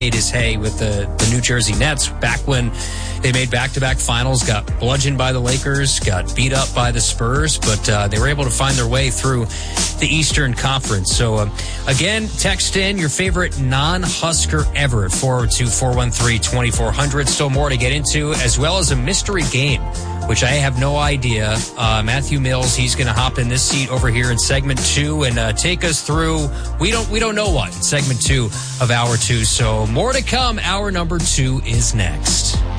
his hay with the New Jersey Nets back when they made back-to-back finals, got bludgeoned by the Lakers, got beat up by the Spurs, but they were able to find their way through the Eastern Conference. So, again, text in your favorite non-Husker ever at 402-413-2400. Still more to get into, as well as a mystery game, which I have no idea. Matthew Mills, he's going to hop in this seat over here in segment 2 and take us through, we don't know what, in segment 2 of hour 2. So more to come. Hour number 2 is next.